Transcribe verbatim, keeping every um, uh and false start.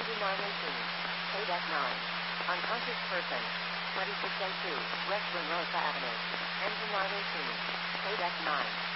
Engine nine eighteen. Paydeck nine. Unconscious person. twenty-six oh two. West Rosa Avenue. Engine nine eighteen. Paydeck nine.